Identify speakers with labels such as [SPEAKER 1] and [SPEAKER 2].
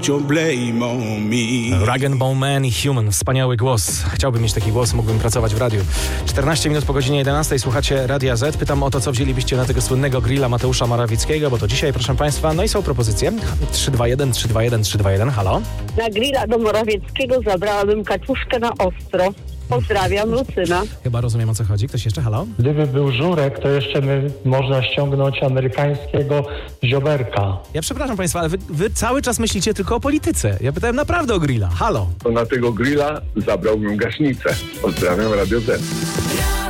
[SPEAKER 1] Rag & Bone Man i Human. Wspaniały głos. Chciałbym mieć taki głos, mógłbym pracować w radiu. 14 minut po godzinie 11. Słuchacie Radia Z. Pytam o to, co wzięlibyście na tego słynnego grilla Mateusza Morawieckiego, bo to dzisiaj, proszę Państwa. No i są propozycje. 321, 321, 321. Halo?
[SPEAKER 2] Na grilla do Morawieckiego zabrałabym kaczuszkę na ostro. Pozdrawiam, Lucyna.
[SPEAKER 1] Chyba rozumiem, o co chodzi. Ktoś jeszcze? Halo?
[SPEAKER 3] Gdyby był Żurek, to jeszcze można ściągnąć amerykańskiego Zioberka.
[SPEAKER 1] Ja przepraszam Państwa, ale wy cały czas myślicie tylko o polityce. Ja pytałem naprawdę o grilla. Halo?
[SPEAKER 4] To na tego grilla zabrałbym gaśnicę. Pozdrawiam Radio Z.